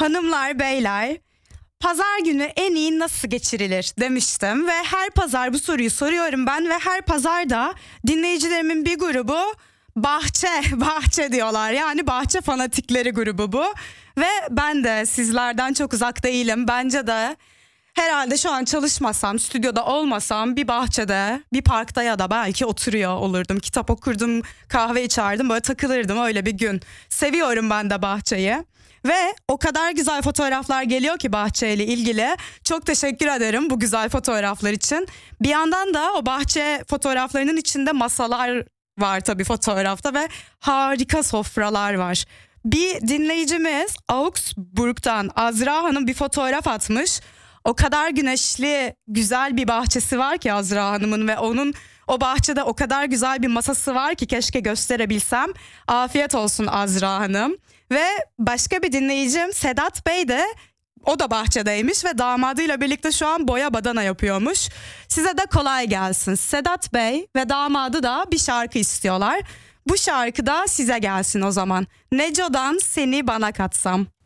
Hanımlar, beyler, pazar günü en iyi nasıl geçirilir demiştim ve her pazar bu soruyu soruyorum ben ve her pazar da dinleyicilerimin bir grubu bahçe diyorlar. Yani bahçe fanatikleri grubu bu ve ben de sizlerden çok uzak değilim. Bence de herhalde şu an çalışmasam, stüdyoda olmasam bir bahçede, bir parkta ya da belki oturuyor olurdum. Kitap okurdum, kahve içerdim, böyle takılırdım öyle bir gün. Seviyorum ben de bahçeyi. Ve o kadar güzel fotoğraflar geliyor ki bahçeyle ilgili. Çok teşekkür ederim bu güzel fotoğraflar için. Bir yandan da o bahçe fotoğraflarının içinde masalar var tabii fotoğrafta ve harika sofralar var. Bir dinleyicimiz Augsburg'dan Azra Hanım bir fotoğraf atmış. O kadar güneşli, güzel bir bahçesi var ki Azra Hanım'ın ve onun o bahçede o kadar güzel bir masası var ki keşke gösterebilsem. Afiyet olsun Azra Hanım. Ve başka bir dinleyicim Sedat Bey de o da bahçedeymiş ve damadıyla birlikte şu an boya badana yapıyormuş. Size de kolay gelsin. Sedat Bey ve damadı da bir şarkı istiyorlar. Bu şarkı da size gelsin o zaman. Neco'dan Seni Bana Katsam.